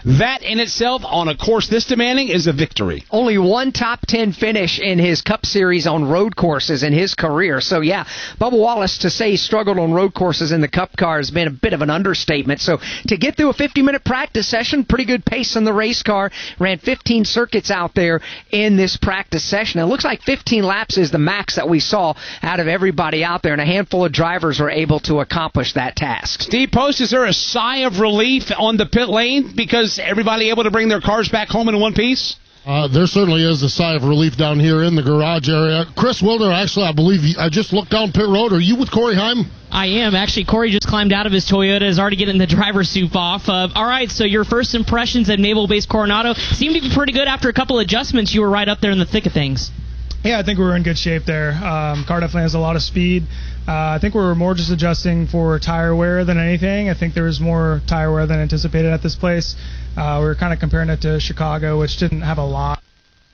That in itself, on a course this demanding, is a victory. Only one top 10 finish in his Cup Series on road courses in his career. So, yeah, Bubba Wallace, to say he struggled on road courses in the Cup car has been a bit of an understatement. So, to get through a 50-minute practice session, pretty good pace in the race car. Ran 15 circuits out there in this practice session. It looks like 15 laps is the max that we saw out of everybody out there, and a handful of drivers were able to accomplish that task. Steve Post, is there a sigh of relief on the pit lane because everybody able to bring their cars back home in one piece? There certainly is a sigh of relief down here in the garage area. Chris Wilder, actually, I believe I just looked down pit road. Are you with Corey Heim? I am. Actually, Corey just climbed out of his Toyota, is already getting the driver's suit off. All right, so your first impressions at Naval-based Coronado seemed to be pretty good. After a couple adjustments, you were right up there in the thick of things. Yeah, I think we were in good shape there. Car definitely has a lot of speed. I think we were more just adjusting for tire wear than anything. I think there was more tire wear than anticipated at this place. We were kind of comparing it to Chicago, which didn't have a lot.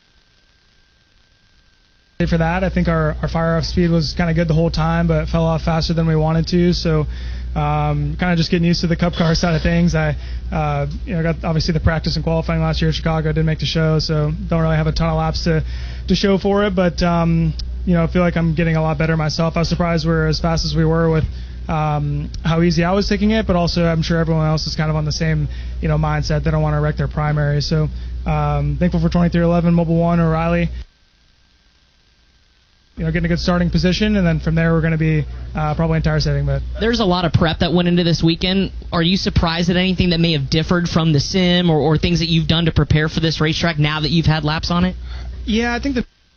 For that, I think our fire-off speed was kind of good the whole time, but it fell off faster than we wanted to. So kind of just getting used to the Cup car side of things. I got obviously the practice and qualifying last year at Chicago. Didn't make the show, so don't really have a ton of laps to show for it. But I feel like I'm getting a lot better myself. I was surprised we were as fast as we were with how easy I was taking it, but also I'm sure everyone else is kind of on the same mindset. They don't want to wreck their primary. So thankful for 2311, Mobil 1, O'Reilly. Getting a good starting position, and then from there we're going to be probably in tire setting. But there's a lot of prep that went into this weekend. Are you surprised at anything that may have differed from the sim or things that you've done to prepare for this racetrack now that you've had laps on it? Yeah, I think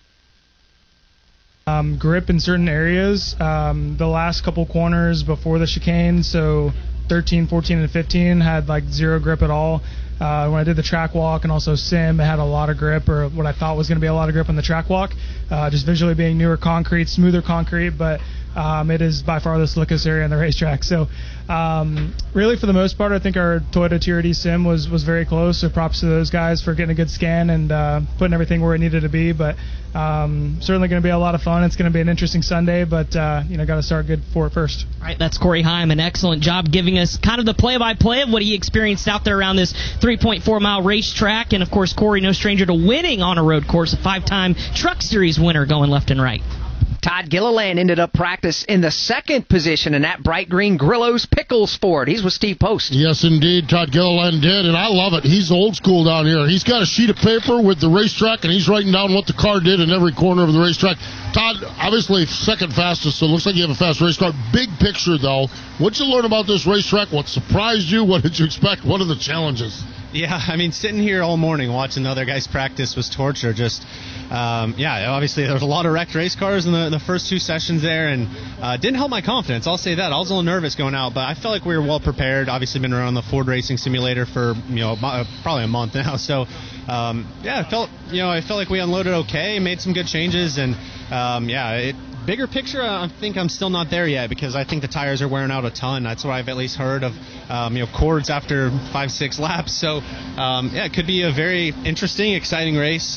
the grip in certain areas, the last couple corners before the chicane, so 13, 14, and 15 had like zero grip at all. When I did the track walk and also sim, it had a lot of grip, or what I thought was going to be a lot of grip on the track walk. Just visually being newer concrete, smoother concrete, but it is by far the slickest area on the racetrack. So really, for the most part, I think our Toyota TRD sim was very close. So props to those guys for getting a good scan and putting everything where it needed to be. But certainly going to be a lot of fun. It's going to be an interesting Sunday, but got to start good for it first. All right, that's Corey Heim. An excellent job giving us kind of the play-by-play of what he experienced out there around this 3.4-mile racetrack. And, of course, Corey, no stranger to winning on a road course, a 5-time Truck Series winner going left and right. Todd Gilliland ended up practice in the second position in that bright green Grillo's Pickles Ford. He's with Steve Post. Yes, indeed, Todd Gilliland did, and I love it. He's old school down here. He's got a sheet of paper with the racetrack, and he's writing down what the car did in every corner of the racetrack. Todd, obviously second fastest, so it looks like you have a fast race car. Big picture, though. What'd you learn about this racetrack? What surprised you? What did you expect? What are the challenges? Yeah, I mean, sitting here all morning watching the other guys practice was torture. Just, obviously there was a lot of wrecked race cars in the first two sessions there, and didn't help my confidence. I'll say that. I was a little nervous going out, but I felt like we were well prepared. Obviously been around the Ford Racing Simulator for, probably a month now. So, I felt like we unloaded okay, made some good changes, and, bigger picture, I think I'm still not there yet because I think the tires are wearing out a ton. That's what I've at least heard of, cords after 5-6 laps. So, it could be a very interesting, exciting race.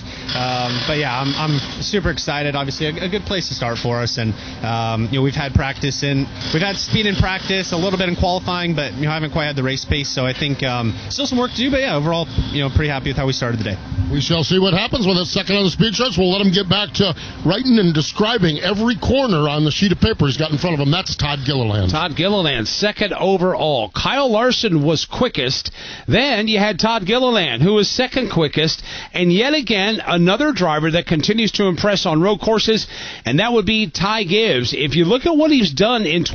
I'm super excited. Obviously, a good place to start for us. And, we've had speed in practice, a little bit in qualifying, but, haven't quite had the race pace. So I think still some work to do. But, overall, pretty happy with how we started the day. We shall see what happens with that second on the speed charts. We'll let him get back to writing and describing every corner on the sheet of paper he's got in front of him. That's Todd Gilliland. Todd Gilliland, second overall. Kyle Larson was quickest. Then you had Todd Gilliland, who was second quickest. And yet again, another driver that continues to impress on road courses, and that would be Ty Gibbs. If you look at what he's done in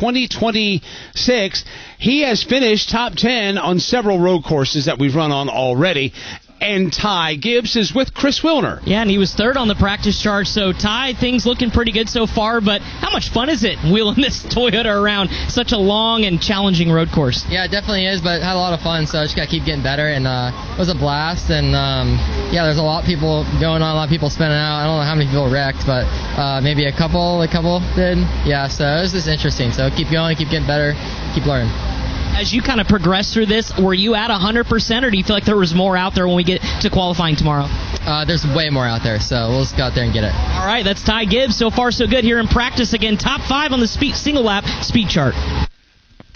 2026, he has finished top 10 on several road courses that we've run on already. And Ty Gibbs is with Chris Wilner. Yeah, and he was third on the practice chart. So, Ty, things looking pretty good so far. But how much fun is it wheeling this Toyota around such a long and challenging road course? Yeah, it definitely is, but had a lot of fun. So I just got to keep getting better. And it was a blast. And, there's a lot of people going on, a lot of people spinning out. I don't know how many people wrecked, but maybe a couple did. Yeah, so it was just interesting. So keep going, keep getting better, keep learning. As you kind of progress through this, were you at 100%, or do you feel like there was more out there when we get to qualifying tomorrow? There's way more out there, so we'll just go out there and get it. All right, that's Ty Gibbs. So far, so good here in practice. Again, top 5 on the single lap speed chart.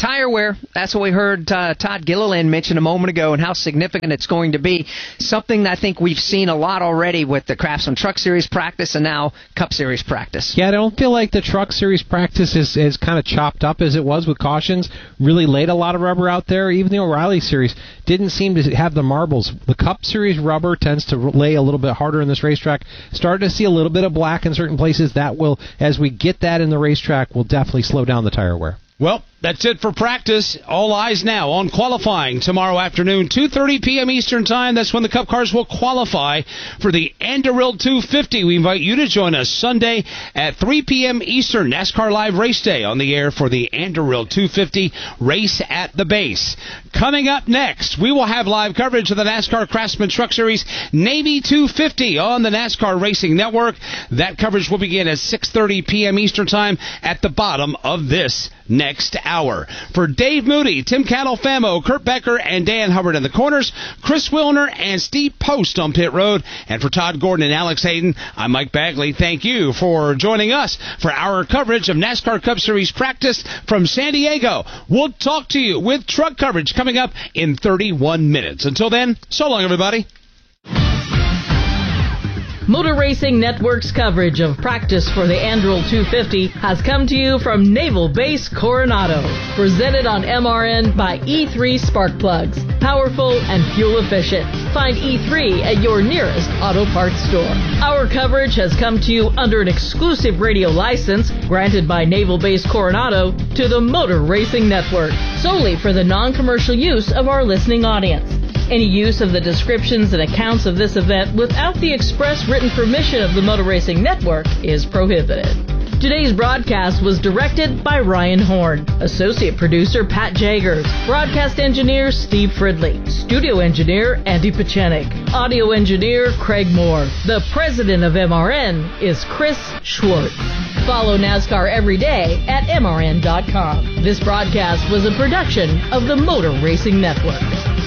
Tire wear, that's what we heard Todd Gilliland mention a moment ago, and how significant it's going to be. Something that I think we've seen a lot already with the Craftsman Truck Series practice and now Cup Series practice. Yeah, I don't feel like the Truck Series practice is kind of chopped up as it was with cautions. Really laid a lot of rubber out there. Even the O'Reilly Series didn't seem to have the marbles. The Cup Series rubber tends to lay a little bit harder in this racetrack. Starting to see a little bit of black in certain places. That will, as we get that in the racetrack, will definitely slow down the tire wear. Well, that's it for practice. All eyes now on qualifying tomorrow afternoon, 2:30 p.m. Eastern Time. That's when the Cup cars will qualify for the Anduril 250. We invite you to join us Sunday at 3 p.m. Eastern, NASCAR Live Race Day on the air for the Anduril 250 Race at the Base. Coming up next, we will have live coverage of the NASCAR Craftsman Truck Series Navy 250 on the NASCAR Racing Network. That coverage will begin at 6:30 p.m. Eastern Time at the bottom of this next hour. For Dave Moody, Tim Catalfamo, Kurt Becker, and Dan Hubbard in the corners, Chris Wilner and Steve Post on pit road, and for Todd Gordon and Alex Hayden, I'm Mike Bagley. Thank you for joining us for our coverage of NASCAR Cup Series practice from San Diego. We'll talk to you with truck coverage coming up in 31 minutes. Until then, so long, everybody. Motor Racing Network's coverage of practice for the Anduril 250 has come to you from Naval Base Coronado. Presented on MRN by E3 Spark Plugs. Powerful and fuel efficient. Find E3 at your nearest auto parts store. Our coverage has come to you under an exclusive radio license granted by Naval Base Coronado to the Motor Racing Network, solely for the non-commercial use of our listening audience. Any use of the descriptions and accounts of this event without the express written permission of the Motor Racing Network is prohibited. Today's broadcast was directed by Ryan Horn, associate producer Pat Jaggers, broadcast engineer Steve Fridley, studio engineer Andy Pachenik, audio engineer Craig Moore. The president of MRN is Chris Schwartz. Follow NASCAR every day at MRN.com. This broadcast was a production of the Motor Racing Network.